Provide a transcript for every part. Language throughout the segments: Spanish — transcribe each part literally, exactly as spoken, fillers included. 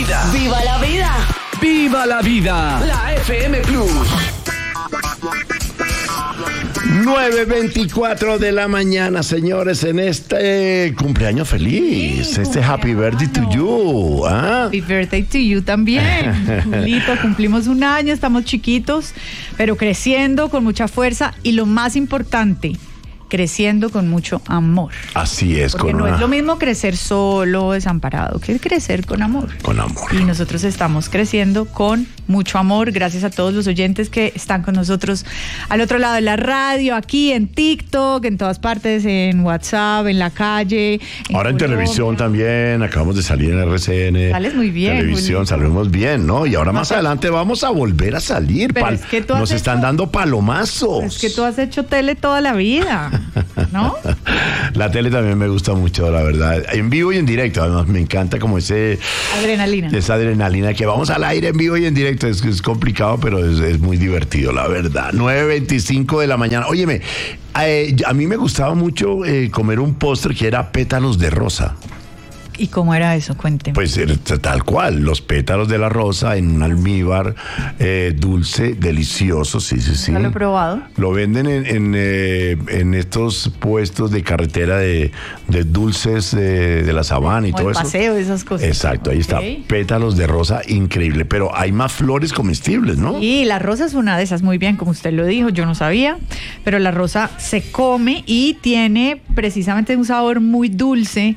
vida! ¡Viva la vida! ¡Viva la vida! La F M Plus. nueve veinticuatro de la mañana, señores, en este cumpleaños feliz, sí, este Happy Birthday to you. ¿Ah? Happy Birthday to you también, Julito. Cumplimos un año, estamos chiquitos, pero creciendo con mucha fuerza y lo más importante, creciendo con mucho amor. Así es. Porque con no una... es lo mismo crecer solo, desamparado, que crecer con amor. Con amor. Y nosotros estamos creciendo con mucho amor, gracias a todos los oyentes que están con nosotros al otro lado de la radio, aquí en TikTok, en todas partes, en WhatsApp, en la calle. En Ahora en Colombia. Televisión también, acabamos de salir en R C N. Sales muy bien, Televisión, Julito. salimos bien, ¿no? Y ahora No, más pero- adelante vamos a volver a salir. Pero pal- es que tú has Nos están hecho- dando palomazos. Es que tú has hecho tele toda la vida, ¿no? La tele también me gusta mucho, la verdad. En vivo y en directo, además me encanta como ese... Adrenalina. Esa adrenalina que vamos al aire en vivo y en directo. Es, es complicado, pero es, es muy divertido, la verdad. nueve veinticinco de la mañana. Óyeme, eh, a mí me gustaba mucho eh, comer un postre que era pétalos de rosa. ¿Y cómo era eso? Cuénteme. Pues eh, tal cual, los pétalos de la rosa en un almíbar eh, dulce, delicioso, sí, sí, sí. ¿No lo he probado? Lo venden en, en, eh, en estos puestos de carretera de, de dulces eh, de la sabana y O todo el eso. paseo, esas cosas. Exacto, ahí está, Ok. pétalos de rosa, increíble. Pero hay más flores comestibles, ¿no? Y la rosa es una de esas, muy bien, como usted lo dijo, yo no sabía, pero la rosa se come y tiene precisamente un sabor muy dulce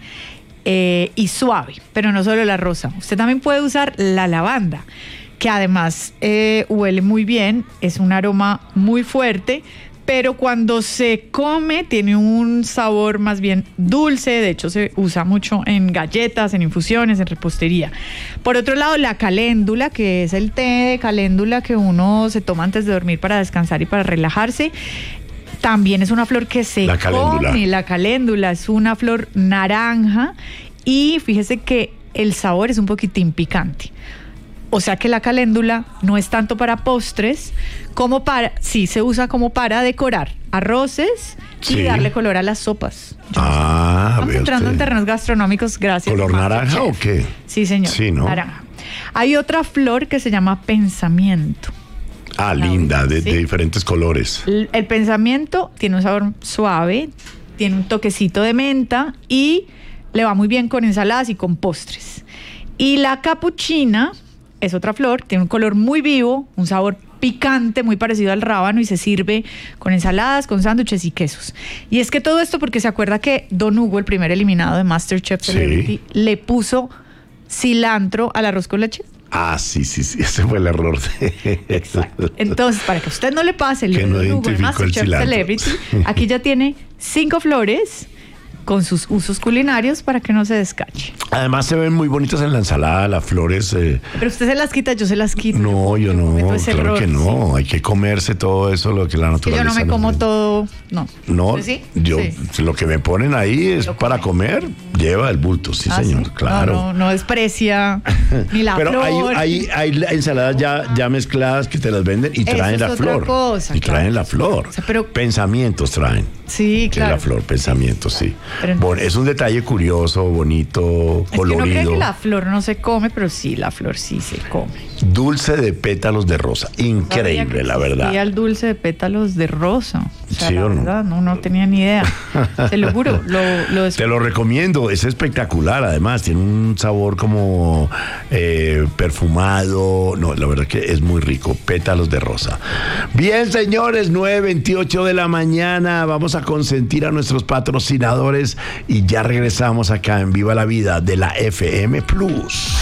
eh, y suave, pero no solo la rosa. Usted también puede usar la lavanda, que además eh, huele muy bien, es un aroma muy fuerte, pero cuando se come tiene un sabor más bien dulce. De hecho se usa mucho en galletas, en infusiones, en repostería. Por otro lado, la caléndula, que es el té de caléndula que uno se toma antes de dormir para descansar y para relajarse, también es una flor que se La caléndula. come. La caléndula es una flor naranja y fíjese que el sabor es un poquitín picante. O sea que la caléndula no es tanto para postres como para, sí se usa como para decorar arroces y Sí. darle color a las sopas. Yo no sé. Ah, Estamos vea entrando en usted. terrenos gastronómicos, gracias. ¿Color Masterchef. naranja o qué? Sí, señor. Sí, ¿no? Naranja. Hay otra flor que se llama pensamiento. Ah, linda, de, Sí. de diferentes colores. El, el pensamiento tiene un sabor suave, tiene un toquecito de menta y le va muy bien con ensaladas y con postres. Y la capuchina es otra flor, tiene un color muy vivo, un sabor picante, muy parecido al rábano y se sirve con ensaladas, con sándwiches y quesos. Y es que todo esto porque se acuerda que Don Hugo, el primer eliminado de MasterChef Sí. Celebrity, le puso cilantro al arroz con leche. Ah, sí, sí, sí, ese fue el error. De... Entonces, para que a usted no le pase el Que no Don Hugo en identificó el MasterChef cilantro. Celebrity, aquí ya tiene cinco flores con sus usos culinarios para que no se descache. Además se ven muy bonitas en la ensalada, las flores. Eh, Pero usted se las quita, yo se las quito. no, yo no, cometo ese claro error, que no. Hay que comerse todo eso, lo que la Que naturaleza. yo no me nos como da. todo, no. No, ¿Usted sí? yo Sí. lo que me ponen ahí es Lo para comer, lleva el bulto, sí, Ah, señor, ¿sí? claro. No, no, no desprecia ni la Pero hay, flor. hay, hay ensaladas ya, ya mezcladas que te las venden y Eso traen es la otra flor. cosa, y traen claro. la flor. O sea, pero- Pensamientos traen. Sí, Sí, claro. la flor, pensamientos, sí. Pero Bueno, es un detalle curioso, bonito, Es que uno cree colorido. que la flor no se come, pero sí, la flor sí se come. Dulce de pétalos de rosa. Sabía Increíble, que la verdad. existía el dulce de pétalos de rosa. O sea, ¿Sí la o no? verdad, no, no tenía ni idea. Se lo juro, lo, lo Te lo recomiendo, es espectacular, además, tiene un sabor como eh, perfumado, no, la verdad que es muy rico, pétalos de rosa. Bien, señores, nueve veintiocho de la mañana, vamos a consentir a nuestros patrocinadores y ya regresamos acá en Viva la Vida de la F M Plus.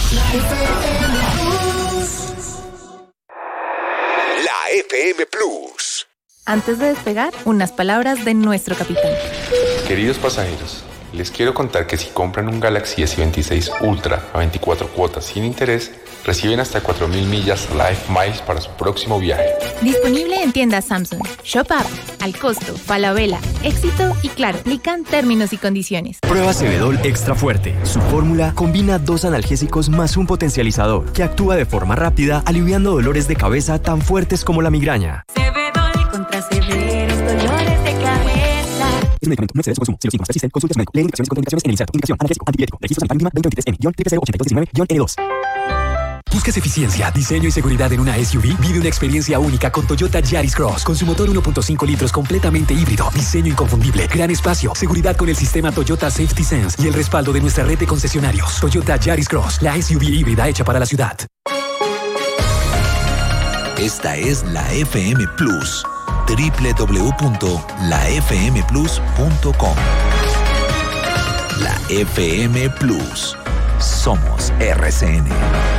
La F M Plus. Antes de despegar, unas palabras de nuestro capitán. Queridos pasajeros, les quiero contar que si compran un Galaxy S veintiséis Ultra a veinticuatro cuotas sin interés, reciben hasta cuatro mil millas Life Miles para su próximo viaje. Disponible en tiendas Samsung, Shop App, Al Costo, Falabella, Éxito y Claro. Aplican términos y condiciones. Prueba Cebedol Extra Fuerte. Su fórmula combina dos analgésicos más un potencializador que actúa de forma rápida, aliviando dolores de cabeza tan fuertes como la migraña. Cebedol contra severos dolores de cabeza. Es un medicamento, no excede su consumo. Si los síntomas persisten, consulte a su médico. Lee indicaciones y contraindicaciones en el inserto. Indicación, analgésico, antibiótico. Registro sanitario número veintitrés N, T P C cero ochenta y dos diecinueve N dos. ¿Buscas eficiencia, diseño y seguridad en una S U V? Vive una experiencia única con Toyota Yaris Cross. Con su motor uno punto cinco litros completamente híbrido, diseño inconfundible, gran espacio, seguridad con el sistema Toyota Safety Sense y el respaldo de nuestra red de concesionarios. Toyota Yaris Cross, la S U V híbrida hecha para la ciudad. Esta es la F M Plus. doble u doble u doble u punto la f m plus punto com. La F M Plus. Somos R C N.